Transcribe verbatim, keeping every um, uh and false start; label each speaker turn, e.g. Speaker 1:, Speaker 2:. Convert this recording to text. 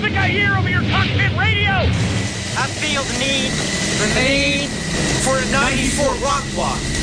Speaker 1: music I hear over your cockpit radio!
Speaker 2: I feel the need, the need for a ninety-four rock block.